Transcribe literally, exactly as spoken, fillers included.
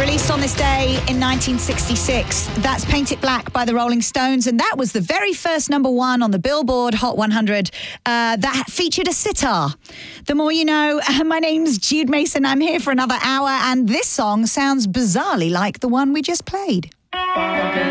Released on this day in nineteen sixty-six. That's Paint It Black by the Rolling Stones, and that was the very first number one on the Billboard Hot one hundred uh, that featured a sitar. The more you know. My name's Jude Mason. I'm here for another hour, and this song sounds bizarrely like the one we just played.